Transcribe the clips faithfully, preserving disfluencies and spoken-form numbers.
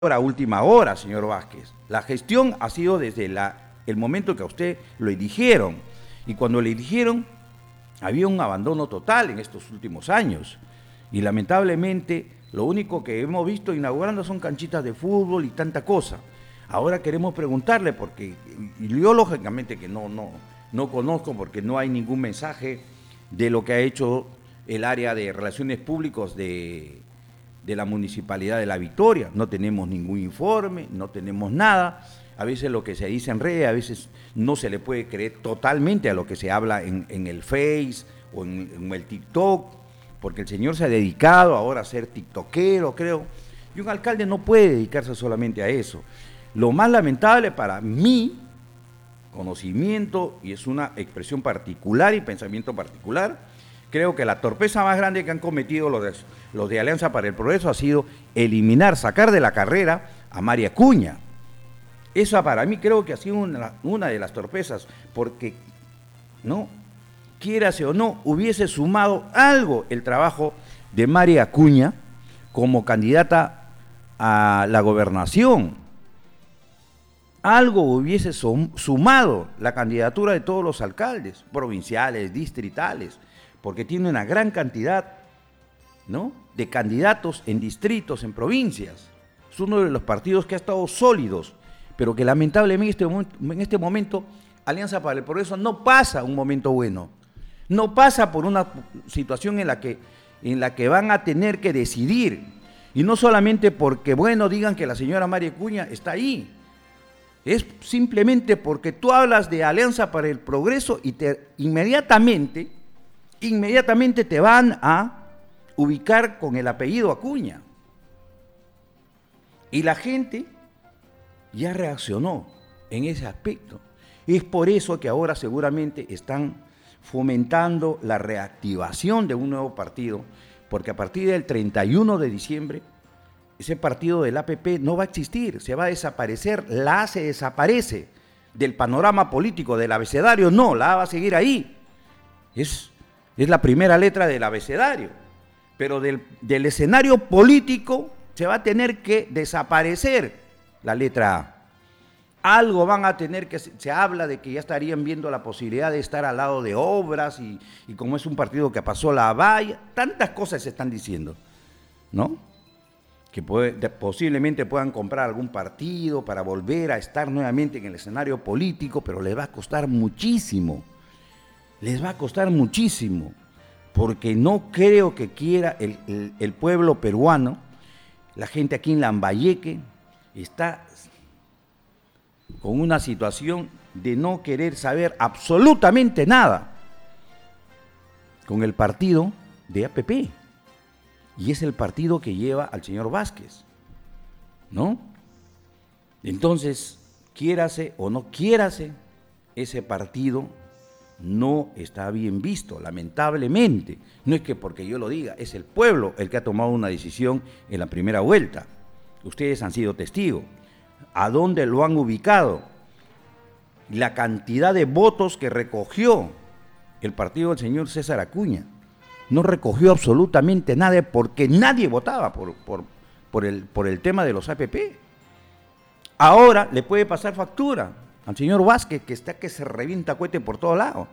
a última hora, señor Vázquez. La gestión ha sido desde la, el momento que a usted lo eligieron. Y cuando le eligieron, había un abandono total en estos últimos años. Y lamentablemente, lo único que hemos visto inaugurando son canchitas de fútbol y tanta cosa. Ahora queremos preguntarle, porque yo lógicamente que no, no, no conozco, porque no hay ningún mensaje de lo que ha hecho el área de Relaciones Públicas de... de la Municipalidad de La Victoria. No tenemos ningún informe, no tenemos nada. A veces lo que se dice en redes, a veces no se le puede creer totalmente a lo que se habla en, en el Face o en, en el TikTok, porque el señor se ha dedicado ahora a ser tiktokero, creo, y un alcalde no puede dedicarse solamente a eso. Lo más lamentable para mí, conocimiento, y es una expresión particular y pensamiento particular, creo que la torpeza más grande que han cometido los de, los de Alianza para el Progreso ha sido eliminar, sacar de la carrera a María Acuña. Esa para mí creo que ha sido una, una de las torpezas, porque, ¿no?, quiérase o no, hubiese sumado algo el trabajo de María Acuña como candidata a la gobernación. Algo hubiese sumado la candidatura de todos los alcaldes, provinciales, distritales, porque tiene una gran cantidad, ¿no?, de candidatos en distritos, en provincias. Es uno de los partidos que ha estado sólidos, pero que lamentablemente en este momento Alianza para el Progreso no pasa un momento bueno, no pasa por una situación en la que, en la que van a tener que decidir, y no solamente porque, bueno, digan que la señora María Acuña está ahí, es simplemente porque tú hablas de Alianza para el Progreso y te, inmediatamente, inmediatamente te van a ubicar con el apellido Acuña. Y la gente ya reaccionó en ese aspecto. Es por eso que ahora seguramente están fomentando la reactivación de un nuevo partido, porque a partir del treinta y uno de diciembre, ese partido del A P P no va a existir, se va a desaparecer, la A se desaparece del panorama político, del abecedario, no, la A va a seguir ahí. Es, es la primera letra del abecedario, pero del, del escenario político se va a tener que desaparecer la letra A. Algo van a tener que, se, se habla de que ya estarían viendo la posibilidad de estar al lado de obras y, y como es un partido que pasó la valla, tantas cosas se están diciendo, ¿no?, que puede, de, posiblemente puedan comprar algún partido para volver a estar nuevamente en el escenario político, pero les va a costar muchísimo, les va a costar muchísimo, porque no creo que quiera el, el, el pueblo peruano, la gente aquí en Lambayeque está con una situación de no querer saber absolutamente nada con el partido de A P P. Y es el partido que lleva al señor Vázquez, ¿no? Entonces, quiérase o no quiérase, ese partido no está bien visto, lamentablemente. No es que porque yo lo diga, es el pueblo el que ha tomado una decisión en la primera vuelta. Ustedes han sido testigos. ¿A dónde lo han ubicado? La cantidad de votos que recogió el partido del señor César Acuña. No recogió absolutamente nada porque nadie votaba por, por, por, el, por el tema de los A P P. Ahora le puede pasar factura al señor Vázquez, que está que se revienta cohete por todos lados.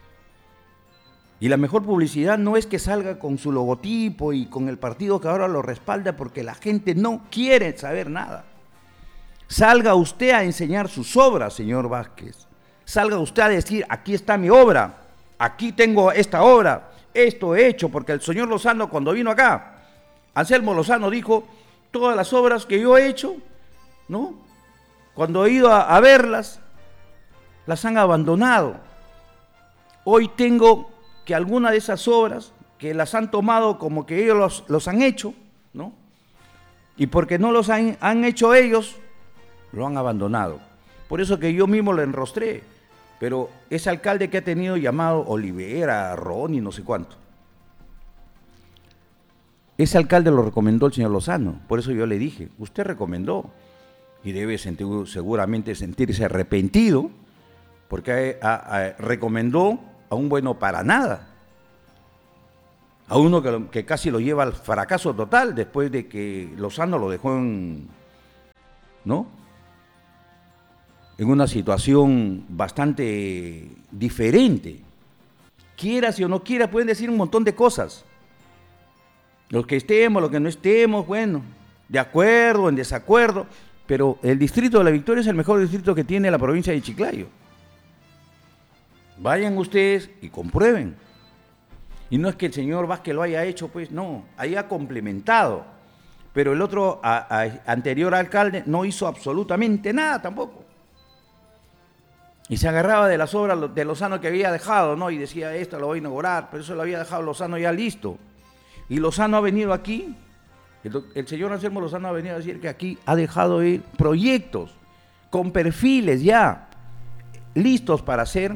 Y la mejor publicidad no es que salga con su logotipo y con el partido que ahora lo respalda, porque la gente no quiere saber nada. Salga usted a enseñar sus obras, señor Vázquez. Salga usted a decir, aquí está mi obra, aquí tengo esta obra, esto he hecho, porque el señor Lozano cuando vino acá, Anselmo Lozano dijo, todas las obras que yo he hecho, ¿no?, cuando he ido a, a verlas, las han abandonado. Hoy tengo que algunas de esas obras, que las han tomado como que ellos los, los han hecho, ¿no?, y porque no los han, han hecho ellos, lo han abandonado. Por eso que yo mismo lo enrostré. Pero ese alcalde que ha tenido llamado Olivera, Ronnie, no sé cuánto, ese alcalde lo recomendó el señor Lozano. Por eso yo le dije, usted recomendó y debe sentir, seguramente sentirse arrepentido porque a, a, a, recomendó a un bueno para nada, a uno que, que casi lo lleva al fracaso total después de que Lozano lo dejó en, ¿no? En una situación bastante diferente. Quiera si o no quiera, pueden decir un montón de cosas. Los que estemos, los que no estemos, bueno, de acuerdo, en desacuerdo, pero el distrito de La Victoria es el mejor distrito que tiene la provincia de Chiclayo. Vayan ustedes y comprueben. Y no es que el señor Vázquez lo haya hecho, pues no, ahí ha complementado. Pero el otro a, a, anterior alcalde no hizo absolutamente nada tampoco. Y se agarraba de las obras de Lozano que había dejado, ¿no? Y decía, esto lo voy a inaugurar, pero eso lo había dejado Lozano ya listo. Y Lozano ha venido aquí, el, el señor Anselmo Lozano ha venido a decir que aquí ha dejado ir proyectos con perfiles ya listos para ser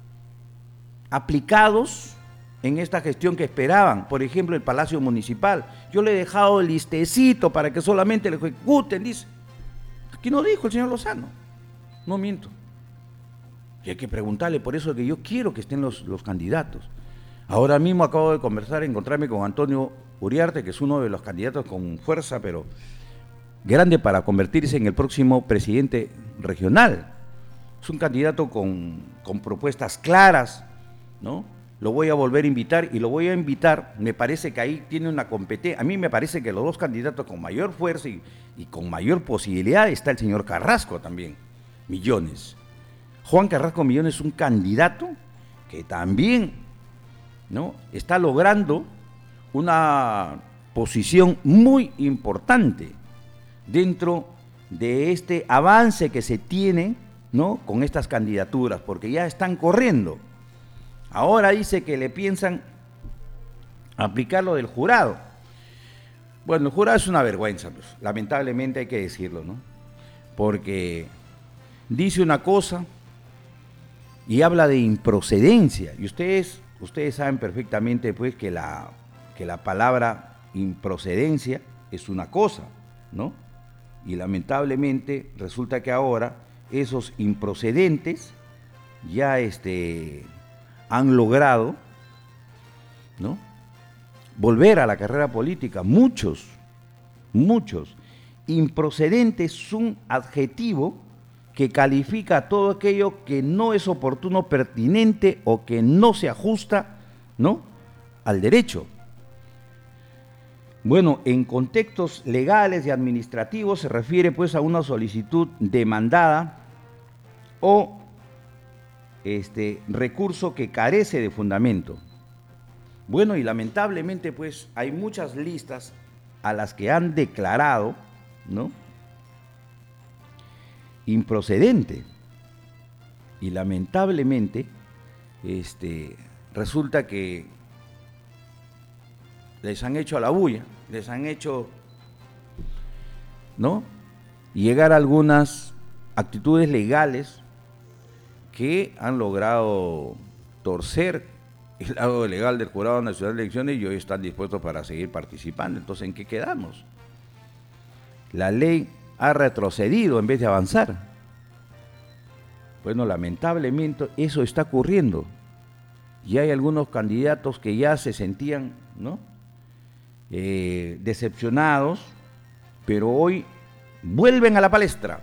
aplicados en esta gestión que esperaban. Por ejemplo, el Palacio Municipal. Yo le he dejado el listecito para que solamente lo ejecuten, dice. Aquí no dijo el señor Lozano. No miento. Y hay que preguntarle, por eso que yo quiero que estén los, los candidatos. Ahora mismo acabo de conversar, encontrarme con Antonio Uriarte, que es uno de los candidatos con fuerza, pero grande para convertirse en el próximo presidente regional. Es un candidato con, con propuestas claras, ¿no? Lo voy a volver a invitar y lo voy a invitar, me parece que ahí tiene una competencia. A mí me parece que los dos candidatos con mayor fuerza y, y con mayor posibilidad está el señor Carrasco también, Millones. Juan Carrasco Millones es un candidato que también, ¿no?, está logrando una posición muy importante dentro de este avance que se tiene, ¿no?, con estas candidaturas, porque ya están corriendo. Ahora dice que le piensan aplicar lo del jurado. Bueno, el jurado es una vergüenza, pues, lamentablemente hay que decirlo, ¿no? Porque dice una cosa y habla de improcedencia. Y ustedes, ustedes saben perfectamente, pues, que la, que la palabra improcedencia es una cosa, ¿no? Y lamentablemente resulta que ahora esos improcedentes ya este... han logrado, ¿no?, volver a la carrera política. Muchos, muchos. Improcedente es un adjetivo que califica a todo aquello que no es oportuno, pertinente o que no se ajusta, ¿no?, al derecho. Bueno, en contextos legales y administrativos se refiere pues a una solicitud demandada o este recurso que carece de fundamento. Bueno, y lamentablemente pues hay muchas listas a las que han declarado, ¿no?, improcedente. Y lamentablemente este resulta que les han hecho a la bulla, les han hecho, ¿no?, llegar a algunas actitudes legales que han logrado torcer el lado legal del Jurado Nacional de Elecciones y hoy están dispuestos para seguir participando. Entonces, ¿en qué quedamos? La ley ha retrocedido en vez de avanzar. Bueno, lamentablemente eso está ocurriendo. Y hay algunos candidatos que ya se sentían, ¿no?, eh, decepcionados, pero hoy vuelven a la palestra.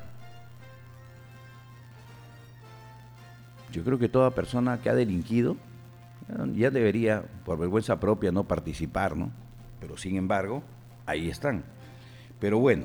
Yo creo que toda persona que ha delinquido ya debería, por vergüenza propia, no participar, ¿no? Pero sin embargo, ahí están. Pero bueno,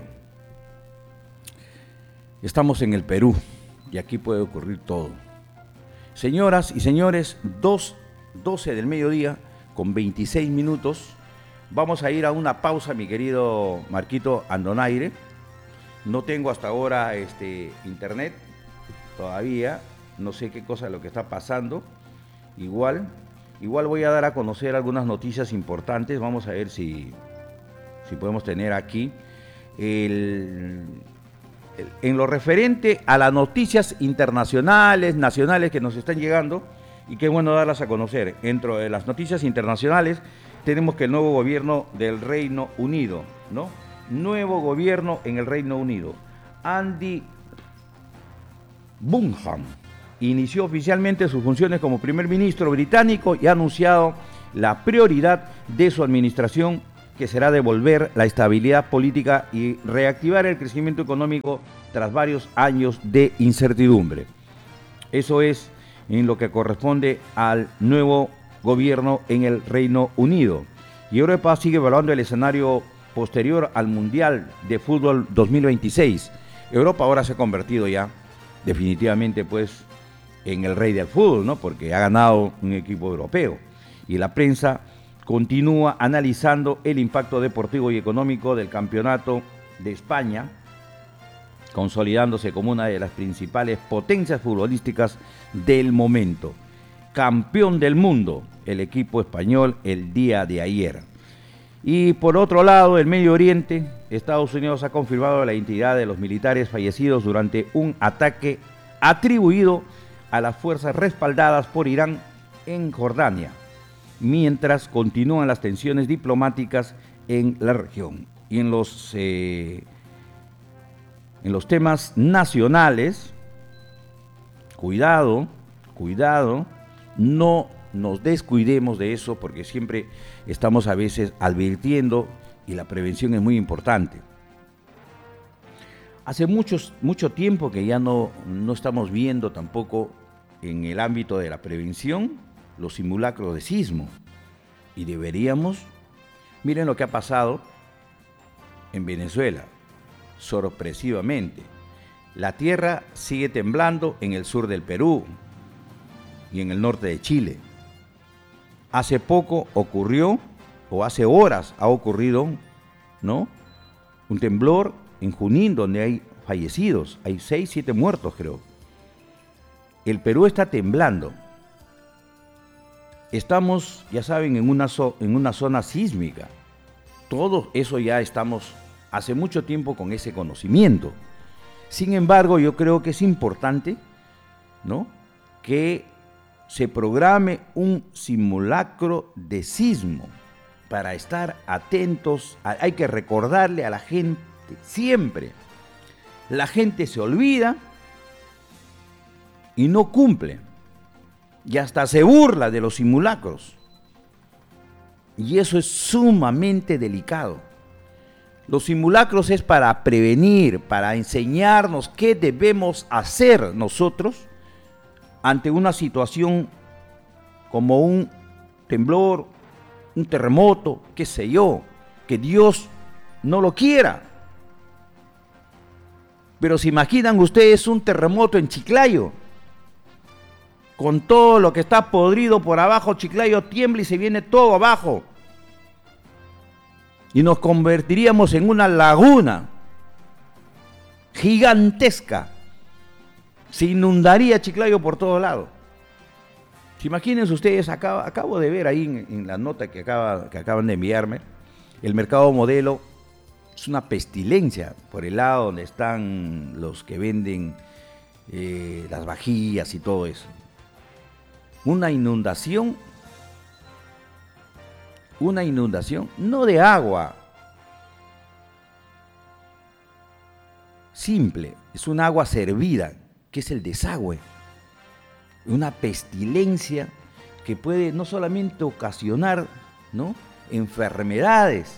estamos en el Perú y aquí puede ocurrir todo. Señoras y señores, dos, doce del mediodía con veintiséis minutos. Vamos a ir a una pausa, mi querido Marquito Andonaire. No tengo hasta ahora este, internet todavía. No sé qué cosa es lo que está pasando. Igual, igual voy a dar a conocer algunas noticias importantes. Vamos a ver si, si podemos tener aquí. El, el, en lo referente a las noticias internacionales, nacionales que nos están llegando, y qué bueno darlas a conocer. Dentro de las noticias internacionales tenemos que el nuevo gobierno del Reino Unido, ¿no? Nuevo gobierno en el Reino Unido. Andy Burnham inició oficialmente sus funciones como primer ministro británico y ha anunciado la prioridad de su administración que será devolver la estabilidad política y reactivar el crecimiento económico tras varios años de incertidumbre. Eso es en lo que corresponde al nuevo gobierno en el Reino Unido. Y Europa sigue evaluando el escenario posterior al Mundial de Fútbol dos mil veintiséis. Europa ahora se ha convertido ya definitivamente pues en el rey del fútbol, ¿no? Porque ha ganado un equipo europeo. Y la prensa continúa analizando el impacto deportivo y económico del Campeonato de España, consolidándose como una de las principales potencias futbolísticas del momento. Campeón del mundo, el equipo español el día de ayer. Y por otro lado, el Medio Oriente, Estados Unidos ha confirmado la identidad de los militares fallecidos durante un ataque atribuido a las fuerzas respaldadas por Irán en Jordania, mientras continúan las tensiones diplomáticas en la región. Y en los, eh, en los temas nacionales, cuidado, cuidado, no nos descuidemos de eso, porque siempre estamos a veces advirtiendo y la prevención es muy importante. Hace muchos, mucho tiempo que ya no, no estamos viendo tampoco en el ámbito de la prevención los simulacros de sismo, y deberíamos. Miren lo que ha pasado en Venezuela, sorpresivamente. La tierra sigue temblando en el sur del Perú y en el norte de Chile. Hace poco ocurrió, o hace horas ha ocurrido, ¿no?, un temblor en Junín donde hay fallecidos, hay seis, siete muertos creo. El Perú está temblando. Estamos, ya saben, en una, zo- en una zona sísmica. Todo eso ya estamos hace mucho tiempo con ese conocimiento. Sin embargo, yo creo que es importante, ¿no?, que se programe un simulacro de sismo para estar atentos. A, hay que recordarle a la gente siempre. La gente se olvida y no cumple. Y hasta se burla de los simulacros. Y eso es sumamente delicado. Los simulacros es para prevenir, para enseñarnos qué debemos hacer nosotros ante una situación como un temblor, un terremoto, qué sé yo, que Dios no lo quiera. Pero se imaginan ustedes un terremoto en Chiclayo, con todo lo que está podrido por abajo. Chiclayo tiembla y se viene todo abajo. Y nos convertiríamos en una laguna gigantesca. Se inundaría Chiclayo por todo lado. Imagínense ustedes, acabo, acabo de ver ahí en, en la nota que, acaba, que acaban de enviarme, el mercado modelo es una pestilencia por el lado donde están los que venden eh, las vajillas y todo eso. Una inundación, una inundación, no de agua simple, es un agua servida, que es el desagüe. Una pestilencia que puede no solamente ocasionar, ¿no?, enfermedades.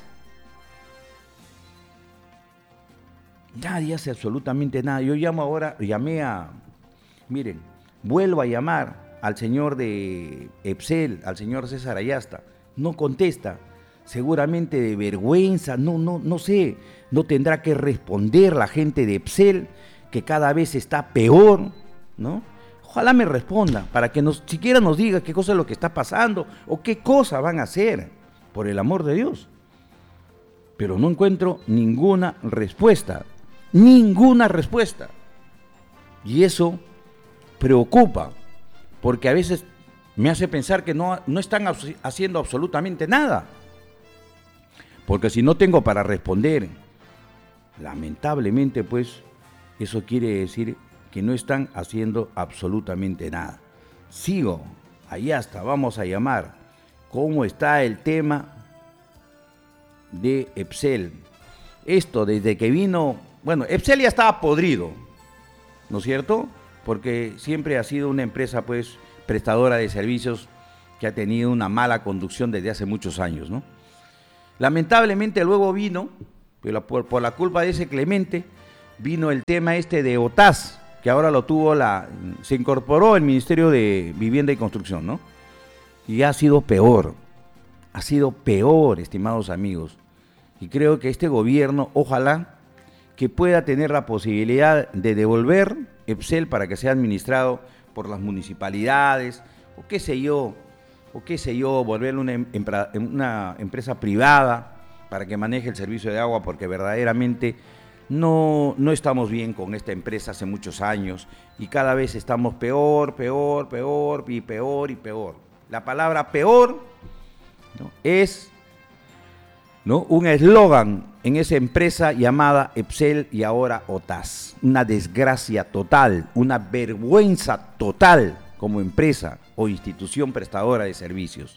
Nadie hace absolutamente nada. Yo llamo ahora, llamé a, miren, vuelvo a llamar al señor de Epsel, al señor César Ayasta, no contesta, seguramente de vergüenza, no, no, no sé, no tendrá que responder la gente de Epsel, que cada vez está peor, ¿no? Ojalá me responda, para que nos, siquiera nos diga qué cosa es lo que está pasando, o qué cosa van a hacer, por el amor de Dios. Pero no encuentro ninguna respuesta, ninguna respuesta. Y eso preocupa, porque a veces me hace pensar que no, no están haciendo absolutamente nada. Porque si no tengo para responder, lamentablemente, pues, eso quiere decir que no están haciendo absolutamente nada. Sigo, allá está, vamos a llamar. ¿Cómo está el tema de Epsel? Esto desde que vino, bueno, Epsel ya estaba podrido, ¿no es cierto? Porque siempre ha sido una empresa, pues, prestadora de servicios que ha tenido una mala conducción desde hace muchos años, ¿no? Lamentablemente luego vino, por, por la culpa de ese Clemente, vino el tema este de OTAS, que ahora lo tuvo la, se incorporó el Ministerio de Vivienda y Construcción, ¿no? Y ha sido peor, ha sido peor, estimados amigos. Y creo que este gobierno, ojalá, que pueda tener la posibilidad de devolver EPSEL para que sea administrado por las municipalidades, o qué sé yo, o qué sé yo, volverlo una, una empresa privada para que maneje el servicio de agua, porque verdaderamente no, no estamos bien con esta empresa hace muchos años y cada vez estamos peor, peor, peor y peor y peor. La palabra peor, ¿no?, es, ¿no?, un eslogan en esa empresa llamada EPSEL y ahora OTAS. Una desgracia total, una vergüenza total como empresa o institución prestadora de servicios.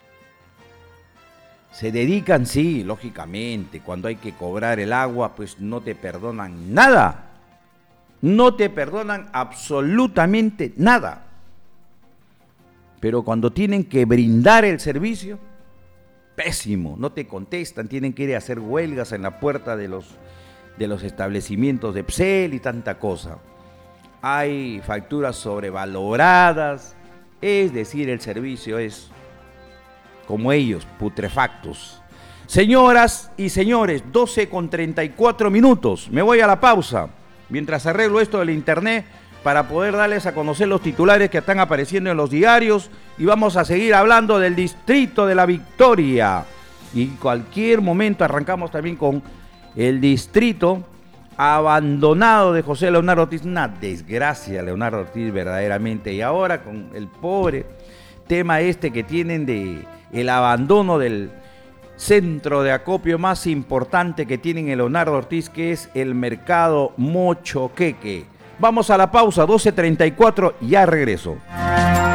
Se dedican, sí, lógicamente, cuando hay que cobrar el agua, pues no te perdonan nada. No te perdonan absolutamente nada. Pero cuando tienen que brindar el servicio, pésimo, no te contestan, tienen que ir a hacer huelgas en la puerta de los, de los establecimientos de EPSEL y tanta cosa. Hay facturas sobrevaloradas, es decir, el servicio es como ellos, putrefactos. Señoras y señores, doce con treinta y cuatro minutos, me voy a la pausa, mientras arreglo esto del internet, para poder darles a conocer los titulares que están apareciendo en los diarios, y vamos a seguir hablando del distrito de La Victoria. Y en cualquier momento arrancamos también con el distrito abandonado de José Leonardo Ortiz. Una desgracia, Leonardo Ortiz, verdaderamente. Y ahora con el pobre tema este que tienen de el abandono del centro de acopio más importante que tienen en Leonardo Ortiz, que es el mercado Mochoqueque. Vamos a la pausa, doce treinta y cuatro, ya regreso.